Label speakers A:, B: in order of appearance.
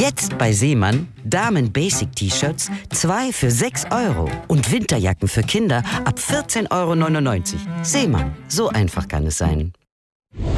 A: Jetzt bei Seemann Damen-Basic-T-Shirts 2 für 6 € und Winterjacken für Kinder ab 14,99 €. Seemann, so einfach kann es sein.